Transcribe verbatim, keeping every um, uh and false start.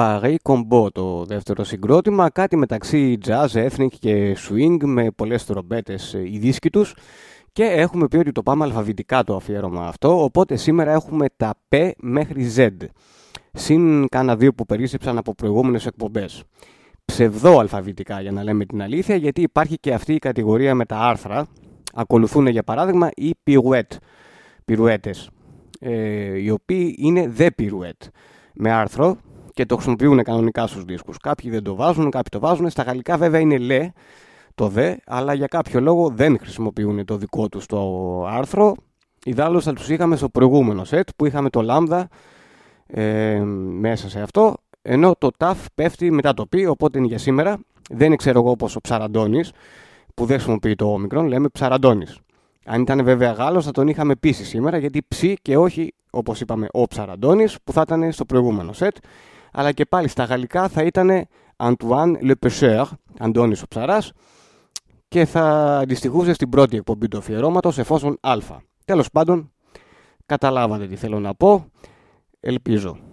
Paris Combo, το δεύτερο συγκρότημα, κάτι μεταξύ jazz, ethnic και swing με πολλές τρομπέτες οι δίσκοι τους, και έχουμε πει ότι το πάμε αλφαβητικά το αφιέρωμα αυτό, οπότε σήμερα έχουμε τα P μέχρι Z, συν κάνα δύο που περίσσεψαν από προηγούμενες εκπομπές. Ψευδό αλφαβητικά, για να λέμε την αλήθεια, γιατί υπάρχει και αυτή η κατηγορία με τα άρθρα. Ακολουθούν για παράδειγμα οι pirouette, πιρουέτες, ε, οι οποίοι είναι the pirouette με άρθρο και το χρησιμοποιούν κανονικά στους δίσκους. Κάποιοι δεν το βάζουν, κάποιοι το βάζουν. Στα γαλλικά βέβαια είναι le το δε, αλλά για κάποιο λόγο δεν χρησιμοποιούν το δικό τους το άρθρο. Ιδάλλως θα τους είχαμε στο προηγούμενο set που είχαμε το lambda ε, μέσα σε αυτό, ενώ το ταφ πέφτει μετά το πι, οπότε είναι για σήμερα. Δεν είναι, ξέρω εγώ, όπως ο Ψαραντώνης που δεν χρησιμοποιεί το όμικρον, λέμε Ψαραντώνης. Αν ήταν βέβαια Γάλλος θα τον είχαμε πείσει σήμερα, γιατί ψι και όχι, όπως είπαμε, ο Ψαραντώνης που θα ήταν στο προηγούμενο set. Αλλά και πάλι στα γαλλικά θα ήταν Antoine Le Pêcheur, Αντώνης ο Ψαράς, και θα αντιστοιχούσε στην πρώτη εκπομπή του αφιερώματος εφόσον α. Τέλος πάντων, καταλάβατε τι θέλω να πω, ελπίζω.